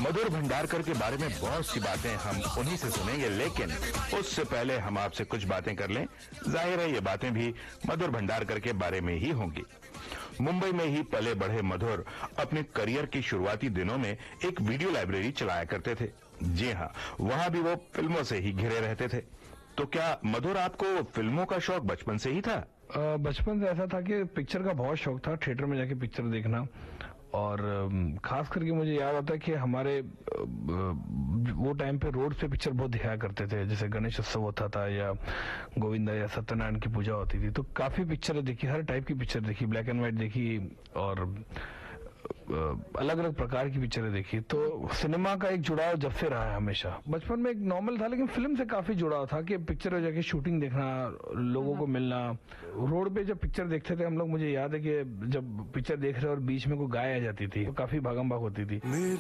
मधुर भंडारकर के बारे में बहुत सी बातें हम उन्हीं से सुनेंगे, लेकिन उससे पहले हम आपसे कुछ बातें कर लें। जाहिर है ये बातें भी मधुर भंडारकर के बारे में ही होंगी। मुंबई में ही पले बढ़े मधुर अपने करियर की शुरुआती दिनों में एक वीडियो लाइब्रेरी चलाया करते थे। जी हाँ, वहां भी वो फिल्मों से ही घिरे रहते थे। तो क्या मधुर, आपको फिल्मों का शौक बचपन से ही था? बचपन से ऐसा था कि पिक्चर का बहुत शौक था, थिएटर में जाके पिक्चर देखना। और खास करके मुझे याद आता है कि हमारे वो टाइम पे रोड पे पिक्चर बहुत दिखाया करते थे, जैसे गणेश उत्सव होता था या गोविंदा या सत्यनारायण की पूजा होती थी, तो काफी पिक्चरें देखी, हर टाइप की पिक्चर देखी, ब्लैक एंड व्हाइट देखी और अलग अलग प्रकार की पिक्चरें देखी। तो सिनेमा का एक जुड़ाव जब से रहा है हमेशा। बचपन में एक नॉर्मल था, लेकिन फिल्म से काफी जुड़ाव था कि पिक्चर में जाके शूटिंग देखना, लोगों को मिलना। रोड पे जब पिक्चर देखते थे हम लोग, मुझे याद है कि जब पिक्चर देख रहे और बीच में कोई गाय आ जाती थी तो काफी भागम भाग होती थी।